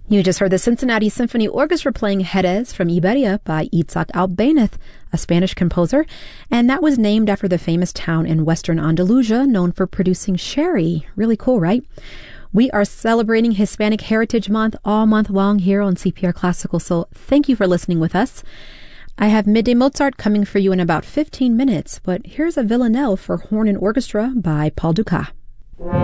You just heard the Cincinnati Symphony Orchestra playing Jerez from Iberia by Itzhak Albéniz, a Spanish composer, and that was named after the famous town in western Andalusia known for producing sherry. Really cool, right? We are celebrating Hispanic Heritage Month all month long here on CPR Classical, so thank you for listening with us. I have Midday Mozart coming for you in about 15 minutes, but here's a villanelle for horn and orchestra by Paul Dukas.